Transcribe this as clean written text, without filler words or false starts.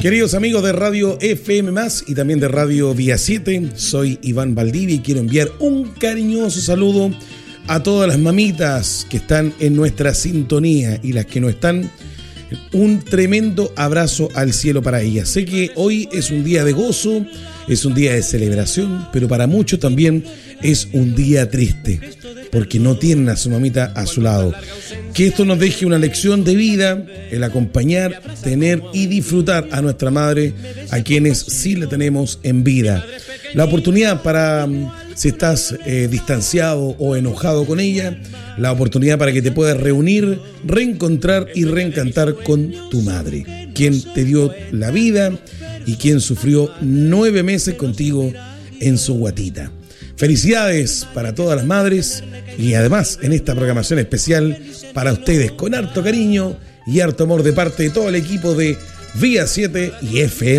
Queridos amigos de Radio FM Más y también de Radio Vía 7, soy Iván Valdivia y quiero enviar un cariñoso saludo a todas las mamitas que están en nuestra sintonía y las que no están. Un tremendo abrazo al cielo para ellas. Sé que hoy es un día de gozo, es un día de celebración, pero para muchos también es un día triste, porque no tienen a su mamita a su lado. Que esto nos deje una lección de vida, el acompañar, tener y disfrutar a nuestra madre, a quienes sí la tenemos en vida. La oportunidad para, si estás distanciado o enojado con ella, la oportunidad para que te puedas reunir, reencontrar y reencantar con tu madre, quien te dio la vida y quien sufrió 9 meses contigo en su guatita. Felicidades para todas las madres y además en esta programación especial para ustedes con harto cariño y harto amor de parte de todo el equipo de Vía 7 y FM.